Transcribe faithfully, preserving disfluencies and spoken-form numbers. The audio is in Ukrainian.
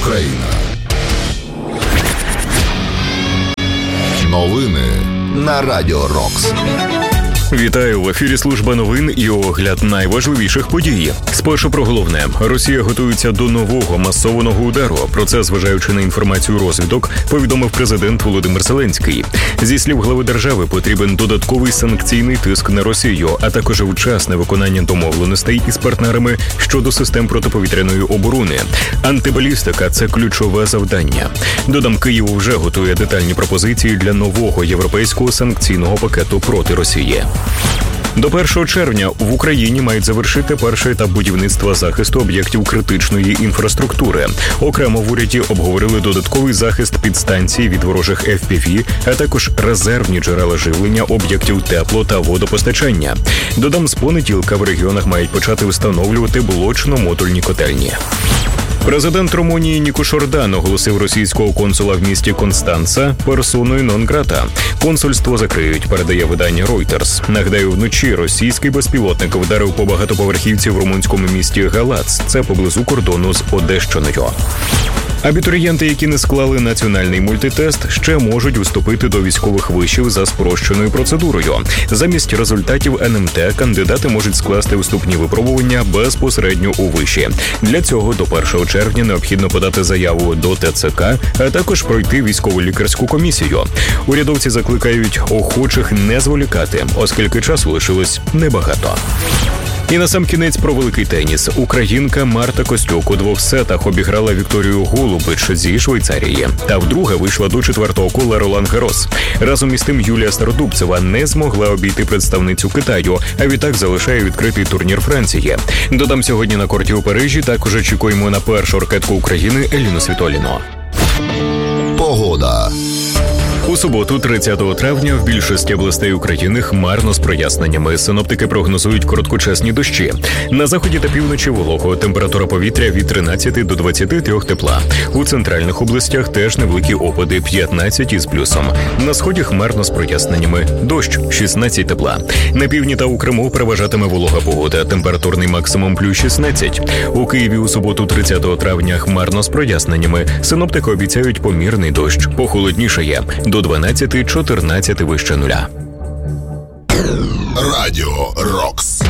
Україна. Новини на Радіо Рокс. Вітаю, в ефірі служба новин і огляд найважливіших подій. Спершу про головне. Росія готується до нового масованого удару. Про це, зважаючи на інформацію розвідок, повідомив президент Володимир Зеленський. Зі слів глави держави, потрібен додатковий санкційний тиск на Росію, а також вчасне виконання домовленостей із партнерами щодо систем протиповітряної оборони. Антибалістика – це ключове завдання. Додам, Київ вже готує детальні пропозиції для нового європейського санкційного пакету проти Росії. До першого червня в Україні мають завершити перший етап будівництва захисту об'єктів критичної інфраструктури. Окремо в уряді обговорили додатковий захист підстанцій від ворожих еф пі ві, а також резервні джерела живлення об'єктів тепло- та водопостачання. Додам, з понеділка в регіонах мають почати встановлювати блочно-модульні котельні. Президент Румунії Никош Ордан оголосив російського консула в місті Констанца персоною нон-грата. Консульство закриють, передає видання Reuters. Нагадаю, вночі російський безпілотник вдарив по багатоповерхівці в румунському місті Галац. Це поблизу кордону з Одещиною. Абітурієнти, які не склали національний мультитест, ще можуть вступити до військових вишів за спрощеною процедурою. Замість результатів ен ем те кандидати можуть скласти вступні випробування безпосередньо у виші. Для цього до першого червня необхідно подати заяву до те це ка, а також пройти військово-лікарську комісію. Урядовці закликають охочих не зволікати, оскільки часу лишилось небагато. І насамкінець про великий теніс. Українка Марта Костюк у двох сетах обіграла Вікторію Голубич зі Швейцарії. Та вдруге вийшла до четвертого кола Ролан-Гарос. Разом із тим Юлія Стародубцева не змогла обійти представницю Китаю, а відтак залишає відкритий турнір Франції. Додам, сьогодні на корті у Парижі також очікуємо на першу ракетку України Еліну Світоліну. Погода. У суботу, тридцятого травня, в більшості областей України хмарно з проясненнями. Синоптики прогнозують короткочасні дощі. На заході та півночі волого. Температура повітря від тринадцяти до двадцяти трьох тепла. У центральних областях теж невеликі опади, п'ятнадцять із плюсом. На сході хмарно з проясненнями. Дощ, шістнадцять тепла. На півдні та у Криму переважатиме волога погода. Температурний максимум плюс шістнадцять. У Києві у суботу, тридцятого травня, хмарно з проясненнями. Синоптики обіцяють помірний дощ. Похолоднішає. До дванадцяти-чотирнадцяти вище нуля. Радіо Рокс.